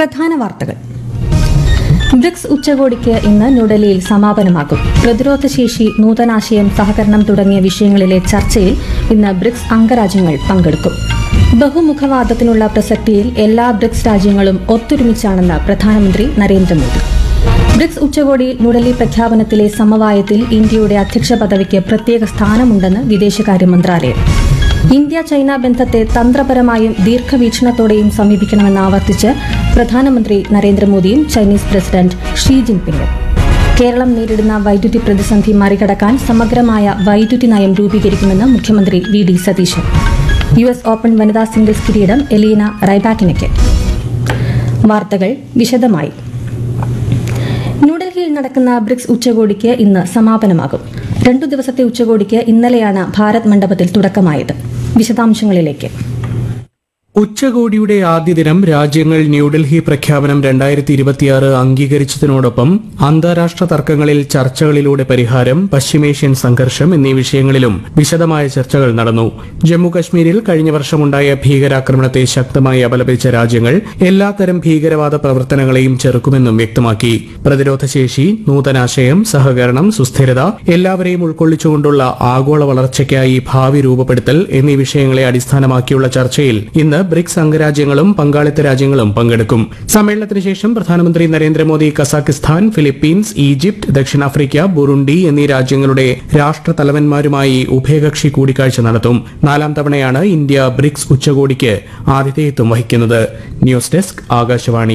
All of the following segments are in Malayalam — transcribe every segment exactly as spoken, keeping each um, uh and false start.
പ്രധാന വാർത്തകൾ. ബ്രിക്സ് ഉച്ചകോടിക്ക് ഇന്ന് ന്യൂഡൽഹിയിൽ സമാപനമാകും. പ്രതിരോധശേഷി, നൂതനാശയം, സഹകരണം തുടങ്ങിയ വിഷയങ്ങളിലെ ചർച്ചയിൽ ഇന്ന് ബ്രിക്സ് അംഗരാജ്യങ്ങൾ പങ്കെടുക്കും. ബഹുമുഖവാദത്തിനുള്ള പ്രസക്തിയിൽ എല്ലാ ബ്രിക്സ് രാജ്യങ്ങളും ഒത്തൊരുമിച്ചാണെന്ന് പ്രധാനമന്ത്രി നരേന്ദ്രമോദി. ബ്രിക്സ് ഉച്ചകോടിയിൽ ന്യൂഡൽഹി പ്രഖ്യാപനത്തിലെ സമവായത്തിൽ ഇന്ത്യയുടെ അധ്യക്ഷ പദവിക്ക് പ്രത്യേക സ്ഥാനമുണ്ടെന്ന് വിദേശകാര്യ മന്ത്രാലയം. ഇന്ത്യ ചൈന ബന്ധത്തെ തന്ത്രപരമായും ദീർഘവീക്ഷണത്തോടെയും സമീപിക്കണമെന്ന് ആവർത്തിച്ച് പ്രധാനമന്ത്രി നരേന്ദ്രമോദിയും ചൈനീസ് പ്രസിഡന്റ് ഷീ ജിൻപിങ്ങും. കേരളം നേരിടുന്ന വൈദ്യുതി പ്രതിസന്ധി മറികടക്കാൻ സമഗ്രമായ വൈദ്യുതി നയം രൂപീകരിക്കുമെന്ന് മുഖ്യമന്ത്രി V D Satheesan. U S open വനിതാ സിംഗിൾസ് കിരീടം എലീന റൈബാക്കിനയ്ക്ക്. വാർത്തകൾ വിശദമായി. ന്യൂഡൽഹിയിൽ നടക്കുന്ന ബ്രിക്സ് ഉച്ചകോടിക്ക് ഇന്ന് സമാപനമാകും. രണ്ടു ദിവസത്തെ ഉച്ചകോടിക്ക് ഇന്നലെയാണ് ഭാരത് മണ്ഡപത്തിൽ തുടക്കമായത്. വിശദാംശങ്ങളിലേക്ക്. ഉച്ചകോടിയുടെ ആദ്യ ദിനം രാജ്യങ്ങൾ ന്യൂഡൽഹി പ്രഖ്യാപനം രണ്ടായിരത്തി ഇരുപത്തിയാറ് അംഗീകരിച്ചതിനോടൊപ്പം അന്താരാഷ്ട്ര തർക്കങ്ങളിൽ ചർച്ചകളിലൂടെ പരിഹാരം, പശ്ചിമേഷ്യൻ സംഘർഷം എന്നീ വിഷയങ്ങളിലും വിശദമായ ചർച്ചകൾ നടന്നു. ജമ്മുകശ്മീരിൽ കഴിഞ്ഞ വർഷമുണ്ടായ ഭീകരാക്രമണത്തെ ശക്തമായി അപലപിച്ച രാജ്യങ്ങൾ എല്ലാത്തരം ഭീകരവാദ പ്രവർത്തനങ്ങളെയും ചെറുക്കുമെന്നും വ്യക്തമാക്കി. പ്രതിരോധശേഷി, നൂതനാശയം, സഹകരണം, സുസ്ഥിരത, എല്ലാവരെയും ഉൾക്കൊള്ളിച്ചുകൊണ്ടുള്ള ആഗോള വളർച്ചയ്ക്കായി ഭാവി രൂപപ്പെടുത്തൽ എന്നീ വിഷയങ്ങളെ അടിസ്ഥാനമാക്കിയുള്ള ചർച്ചയിൽ ഇന്ന് ബ്രിക്സ് അംഗരാജ്യങ്ങളും പങ്കാളിത്ത രാജ്യങ്ങളും പങ്കെടുക്കും. സമ്മേളനത്തിന് ശേഷം പ്രധാനമന്ത്രി നരേന്ദ്രമോദി കസാഖിസ്ഥാൻ, ഫിലിപ്പീൻസ്, ഈജിപ്ത്, ദക്ഷിണാഫ്രിക്ക, ബുറുണ്ടി എന്നീ രാജ്യങ്ങളുടെ രാഷ്ട്രതലവന്മാരുമായി ഉഭയകക്ഷി കൂടിക്കാഴ്ച നടത്തും. നാലാം തവണയാണ് ഇന്ത്യ ബ്രിക്സ് ഉച്ചകോടിക്ക് ആതിഥേയത്വം വഹിക്കുന്നത്. News desk, Akashvani.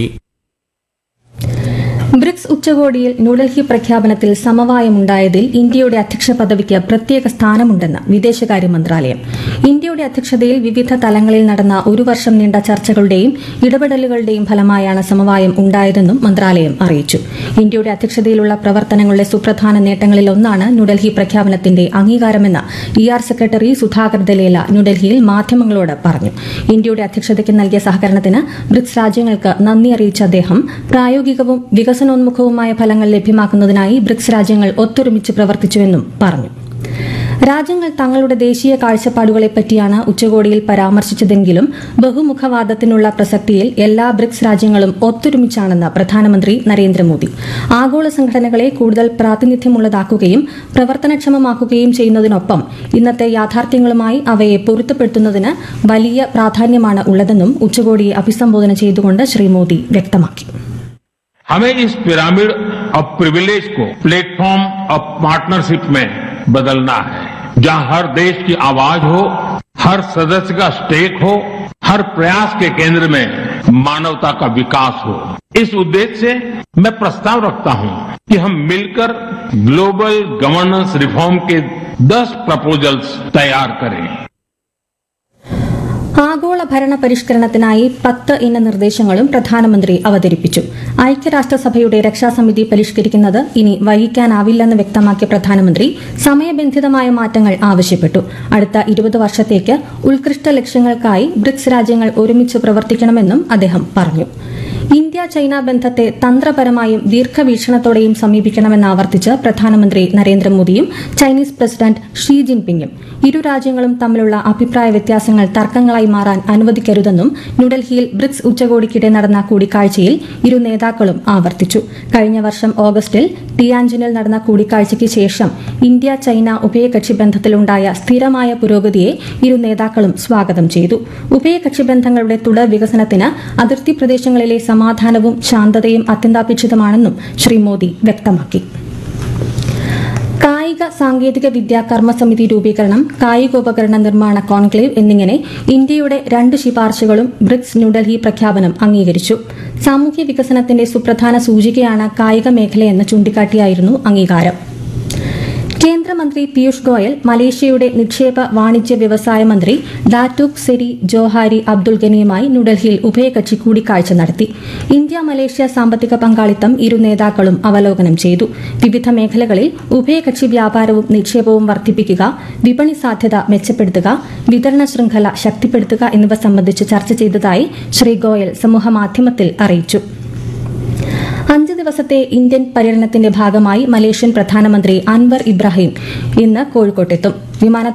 ബ്രിക്സ് ഉച്ചകോടിയിൽ ന്യൂഡൽഹി പ്രഖ്യാപനത്തിൽ സമവായമുണ്ടായതിൽ ഇന്ത്യയുടെ അധ്യക്ഷ പദവിക്ക് പ്രത്യേക സ്ഥാനമുണ്ടെന്ന് വിദേശകാര്യ മന്ത്രാലയം. ഇന്ത്യയുടെ അധ്യക്ഷതയിൽ വിവിധ തലങ്ങളിൽ നടന്ന ഒരു വർഷം നീണ്ട ചർച്ചകളുടെയും ഇടപെടലുകളുടെയും ഫലമായാണ് സമവായം ഉണ്ടായതെന്നും മന്ത്രാലയം അറിയിച്ചു. ഇന്ത്യയുടെ അധ്യക്ഷതയിലുള്ള പ്രവർത്തനങ്ങളുടെ സുപ്രധാന നേട്ടങ്ങളിൽ ഒന്നാണ് New Delhi പ്രഖ്യാപനത്തിന്റെ അംഗീകാരമെന്ന് E R secretary Sudhakar ദലേല ന്യൂഡൽഹിയിൽ മാധ്യമങ്ങളോട് പറഞ്ഞു. ഇന്ത്യയുടെ അധ്യക്ഷതയ്ക്ക് നൽകിയ സഹകരണത്തിന് ബ്രിക്സ് രാജ്യങ്ങൾക്ക് നന്ദി അറിയിച്ച അദ്ദേഹം പ്രായോഗികവും വികസനോന്മുഖവുമായ ഫലങ്ങൾ ലഭ്യമാക്കുന്നതിനായി ബ്രിക്സ് രാജ്യങ്ങൾ ഒത്തൊരുമിച്ച് പ്രവർത്തിച്ചുവെന്നും പറഞ്ഞു. രാജ്യങ്ങൾ തങ്ങളുടെ ദേശീയ കാഴ്ചപ്പാടുകളെപ്പറ്റിയാണ് ഉച്ചകോടിയിൽ പരാമർശിച്ചതെങ്കിലും ബഹുമുഖവാദത്തിനുള്ള പ്രസക്തിയിൽ എല്ലാ ബ്രിക്സ് രാജ്യങ്ങളും ഒത്തൊരുമിച്ചാണെന്ന് പ്രധാനമന്ത്രി നരേന്ദ്രമോദി. ആഗോള സംഘടനകളെ കൂടുതൽ പ്രാതിനിധ്യമുള്ളതാക്കുകയും പ്രവർത്തനക്ഷമമാക്കുകയും ചെയ്യുന്നതിനൊപ്പം ഇന്നത്തെ യാഥാർത്ഥ്യങ്ങളുമായി അവയെ പൊരുത്തപ്പെടുത്തുന്നതിന് വലിയ പ്രാധാന്യമാണ് ഉള്ളതെന്നും ഉച്ചകോടിയെ അഭിസംബോധന ചെയ്തുകൊണ്ട് ശ്രീ മോദി വ്യക്തമാക്കി. हमें इस पिरामिड ऑफ प्रिविलेज को प्लेटफॉर्म ऑफ पार्टनरशिप में बदलना है, जहां हर देश की आवाज हो, हर सदस्य का स्टेक हो, हर प्रयास के केंद्र में मानवता का विकास हो. इस उद्देश्य से मैं प्रस्ताव रखता हूं कि हम मिलकर ग्लोबल गवर्नेंस रिफॉर्म के दस प्रपोजल्स तैयार करें. ആഗോള ഭരണ പരിഷ്കരണത്തിനായി പത്ത് ഇന നിർദ്ദേശങ്ങളും പ്രധാനമന്ത്രി അവതരിപ്പിച്ചു. ഐക്യരാഷ്ട്രസഭയുടെ രക്ഷാസമിതി പരിഷ്കരിക്കുന്നത് ഇനി വൈകിക്കാനാവില്ലെന്ന് വ്യക്തമാക്കിയ പ്രധാനമന്ത്രി സമയബന്ധിതമായ മാറ്റങ്ങൾ ആവശ്യപ്പെട്ടു. അടുത്ത ഇരുപത് വർഷത്തേക്ക് ഉത്കൃഷ്ട ലക്ഷ്യങ്ങൾക്കായി ബ്രിക്സ് രാജ്യങ്ങൾ ഒരുമിച്ച് പ്രവർത്തിക്കണമെന്നും അദ്ദേഹം പറഞ്ഞു. ഇന്ത്യ ചൈന ബന്ധത്തെ തന്ത്രപരമായും ദീർഘവീക്ഷണത്തോടെയും സമീപിക്കണമെന്ന് ആവർത്തിച്ച് പ്രധാനമന്ത്രി നരേന്ദ്രമോദിയും ചൈനീസ് പ്രസിഡന്റ് ഷീ ജിൻപിങ്ങും ഇരു രാജ്യങ്ങളും തമ്മിലുള്ള അഭിപ്രായ വ്യത്യാസങ്ങൾ തർക്കങ്ങളായി മാറാൻ അനുവദിക്കരുതെന്നും ന്യൂഡൽഹിയിൽ ബ്രിക്സ് ഉച്ചകോടിക്കിടെ നടന്ന കൂടിക്കാഴ്ചയിൽ ഇരു നേതാക്കളും ആവർത്തിച്ചു. കഴിഞ്ഞ വർഷം ഓഗസ്റ്റിൽ ടിയാൻജിനിൽ നടന്ന കൂടിക്കാഴ്ചയ്ക്ക് ശേഷം ഇന്ത്യ ചൈന ഉഭയകക്ഷി ബന്ധത്തിലുണ്ടായ സ്ഥിരമായ പുരോഗതിയെ ഇരു നേതാക്കളും സ്വാഗതം ചെയ്തു. ഉഭയകക്ഷി ബന്ധങ്ങളുടെ തുടർ വികസനത്തിന് അതിർത്തി പ്രദേശങ്ങളിലെ സമാധാനവും ശാന്തതയും അത്യന്താപേക്ഷിതമാണെന്നും ശ്രീ മോദി വ്യക്തമാക്കി. കായിക സാങ്കേതിക വിദ്യ കർമ്മസമിതി രൂപീകരണം, കായികോപകരണ നിർമ്മാണ കോൺക്ലേവ് എന്നിങ്ങനെ ഇന്ത്യയുടെ രണ്ട് ശുപാർശകളും ബ്രിക്സ് ന്യൂഡൽഹി പ്രഖ്യാപനം അംഗീകരിച്ചു. സാമൂഹ്യ വികസനത്തിന്റെ സുപ്രധാന സൂചികയാണ് കായിക മേഖലയെന്ന് ചൂണ്ടിക്കാട്ടിയായിരുന്നു അംഗീകാരം. കേന്ദ്രമന്ത്രി പീയൂഷ് ഗോയൽ മലേഷ്യയുടെ നിക്ഷേപ വാണിജ്യ വ്യവസായ മന്ത്രി ഡാറ്റൂക് സെരി ജോഹാരി അബ്ദുൽ ഗനിയുമായി ന്യൂഡൽഹിയിൽ ഉഭയകക്ഷി കൂടിക്കാഴ്ച നടത്തി. ഇന്ത്യ മലേഷ്യ സാമ്പത്തിക പങ്കാളിത്തം ഇരു നേതാക്കളും അവലോകനം ചെയ്തു. വിവിധ മേഖലകളിൽ ഉഭയകക്ഷി വ്യാപാരവും നിക്ഷേപവും വർദ്ധിപ്പിക്കുക, വിപണി സാധ്യത മെച്ചപ്പെടുത്തുക, വിതരണ ശൃംഖല ശക്തിപ്പെടുത്തുക എന്നിവ സംബന്ധിച്ച് ചർച്ച ചെയ്തതായി ശ്രീ ഗോയൽ സമൂഹമാധ്യമത്തിൽ അറിയിച്ചു. അഞ്ച് ദിവസത്തെ ഇന്ത്യൻ പര്യടനത്തിന്റെ ഭാഗമായി മലേഷ്യൻ പ്രധാനമന്ത്രി അൻവർ ഇബ്രാഹിം ഇന്ന് കോഴിക്കോട്ടെത്തും. വിമാന